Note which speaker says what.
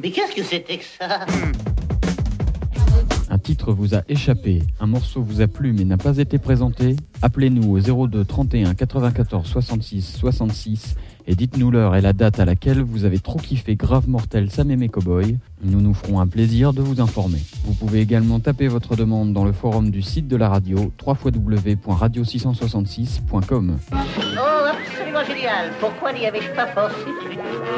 Speaker 1: Mais qu'est-ce que c'était que ça?
Speaker 2: Un titre vous a échappé, un morceau vous a plu mais n'a pas été présenté? Appelez-nous au 02 31 94 66 66 et dites-nous l'heure et la date à laquelle vous avez trop kiffé Grave Mortel Sam et mes Cowboys. Nous nous ferons un plaisir de vous informer. Vous pouvez également taper votre demande dans le forum du site de la radio www.radio666.com.
Speaker 1: Oh, absolument génial. Pourquoi n'y avais-je pas pensé plus tôt?